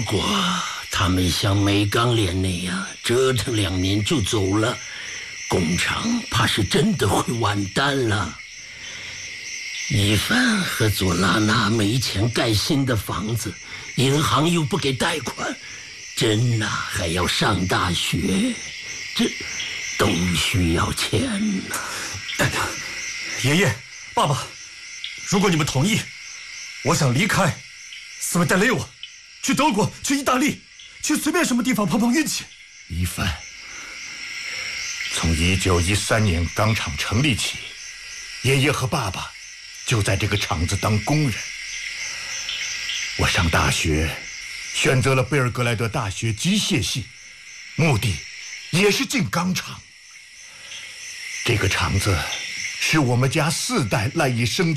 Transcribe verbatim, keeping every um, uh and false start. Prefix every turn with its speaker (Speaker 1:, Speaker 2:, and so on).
Speaker 1: 果他们像煤钢连那样折腾两年就走了，工厂怕是真的会完蛋了。伊凡和佐拉娜没钱盖新的房子，银行又不给贷款，珍娜还要上大学，这都需要钱呐。
Speaker 2: 哎呀，爷爷、爸爸，如果你们同意，我想离开斯维代雷沃，去德国，去意大利，去随便什么地方碰碰运气。
Speaker 3: 伊凡，从一九一三年钢厂成立起，爷爷和爸爸就在这个厂子当工人。我上大学选择了贝尔格莱德大学机械系，目的也是进钢厂。这个厂子是我们家四代赖以生